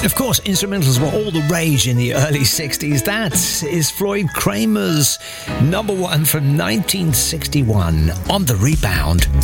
Of course, instrumentals were all the rage in the early 60s. That is Floyd Kramer's number one from 1961 on The Rebound.